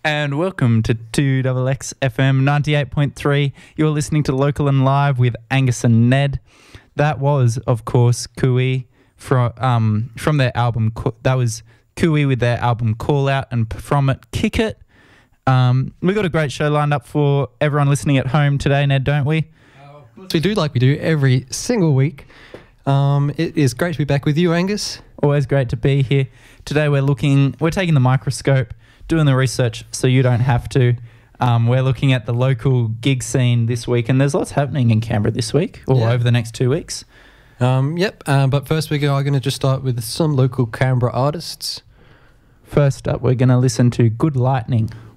And welcome to 2XX FM 98.3. You're listening to Local and Live with Angus and Ned. That was, of course, Kui from their album. That was Kui with their album Call Out, and from it, Kick It. We've got a great show lined up for everyone listening at home today, Ned, don't we? We do, like we do every single week. It is great to be back with you, Angus. Always great to be here. Today we're taking the microscope, doing the research so you don't have to. We're looking at the local gig scene this week, and there's lots happening in Canberra this week or over the next 2 weeks. But first we're going to just start with some local Canberra artists. First up, we're going to listen to Good Lightning.